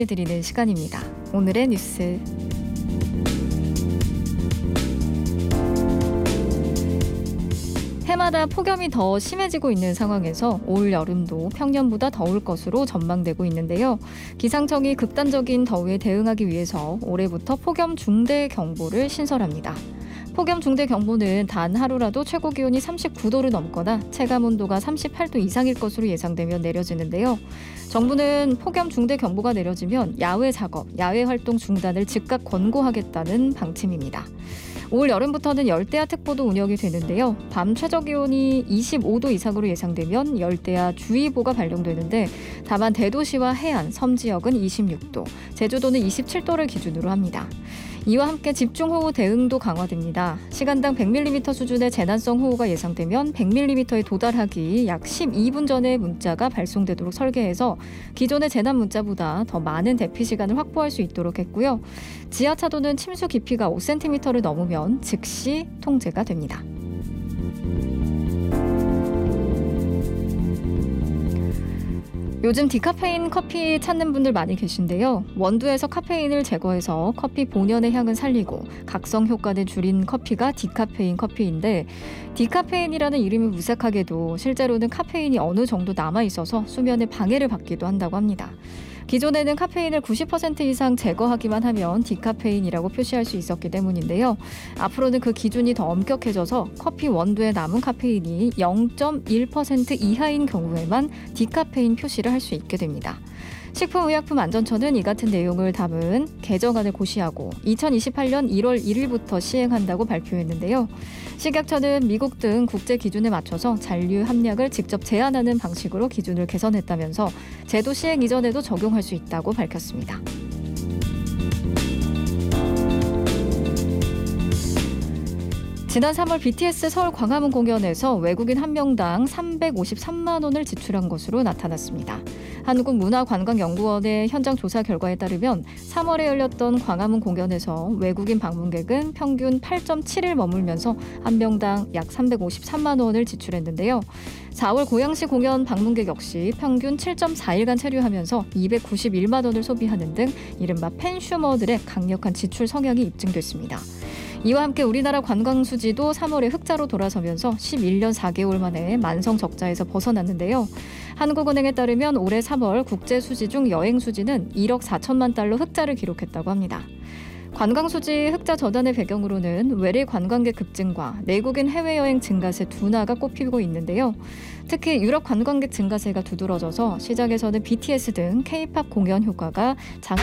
드리는 시간입니다. 오늘의 뉴스. 해마다 폭염이 더 심해지고 있는 상황에서 올 여름도 평년보다 더울 것으로 전망되고 있는데요. 기상청이 극단적인 더위에 대응하기 위해서 올해부터 폭염 중대 경보를 신설합니다. 폭염 중대 경보는 단 하루라도 최고 기온이 39도를 넘거나 체감 온도가 38도 이상일 것으로 예상되면 내려지는데요. 정부는 폭염 중대 경보가 내려지면 야외 작업, 야외 활동 중단을 즉각 권고하겠다는 방침입니다. 올 여름부터는 열대야 특보도 운영이 되는데요. 밤 최저 기온이 25도 이상으로 예상되면 열대야 주의보가 발령되는데 다만 대도시와 해안, 섬 지역은 26도, 제주도는 27도를 기준으로 합니다. 이와 함께 집중호우 대응도 강화됩니다. 시간당 100mm 수준의 재난성 호우가 예상되면 100mm에 도달하기 약 12분 전에 문자가 발송되도록 설계해서 기존의 재난 문자보다 더 많은 대피 시간을 확보할 수 있도록 했고요. 지하차도는 침수 깊이가 5cm를 넘으면 즉시 통제가 됩니다. 요즘 디카페인 커피 찾는 분들 많이 계신데요. 원두에서 카페인을 제거해서 커피 본연의 향을 살리고 각성 효과를 줄인 커피가 디카페인 커피인데 디카페인이라는 이름이 무색하게도 실제로는 카페인이 어느 정도 남아있어서 수면에 방해를 받기도 한다고 합니다. 기존에는 카페인을 90% 이상 제거하기만 하면 디카페인이라고 표시할 수 있었기 때문인데요. 앞으로는 그 기준이 더 엄격해져서 커피 원두에 남은 카페인이 0.1% 이하인 경우에만 디카페인 표시를 할 수 있게 됩니다. 식품의약품안전처는 이 같은 내용을 담은 개정안을 고시하고 2028년 1월 1일부터 시행한다고 발표했는데요. 식약처는 미국 등 국제 기준에 맞춰서 잔류 함량을 직접 제한하는 방식으로 기준을 개선했다면서 제도 시행 이전에도 적용할 수 있다고 밝혔습니다. 지난 3월 BTS 서울 광화문 공연에서 외국인 한 명당 353만 원을 지출한 것으로 나타났습니다. 한국문화관광연구원의 현장 조사 결과에 따르면 3월에 열렸던 광화문 공연에서 외국인 방문객은 평균 8.7일 머물면서 한 명당 약 353만 원을 지출했는데요. 4월 고양시 공연 방문객 역시 평균 7.4일간 체류하면서 291만 원을 소비하는 등 이른바 팬슈머들의 강력한 지출 성향이 입증됐습니다. 이와 함께 우리나라 관광 수지도 3월에 흑자로 돌아서면서 11년 4개월 만에 만성 적자에서 벗어났는데요. 한국은행에 따르면 올해 3월 국제 수지 중 여행 수지는 1억 4천만 달러 흑자를 기록했다고 합니다. 관광 수지 흑자 전환의 배경으로는 외래 관광객 급증과 내국인 해외여행 증가세 둔화가 꼽히고 있는데요. 특히 유럽 관광객 증가세가 두드러져서 시장에서는 BTS 등 K-팝 공연 효과가